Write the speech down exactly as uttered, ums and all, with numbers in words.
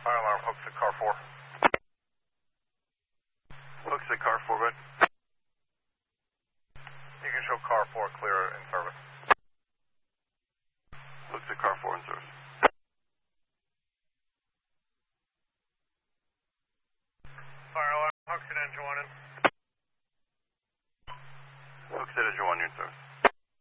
Fire alarm, hooks at car four. Hooks at car four, good. You can show car four clear in service. Hooks at car four in service. Fire alarm, hooks at engine one in. Hooks at engine one, you're in service.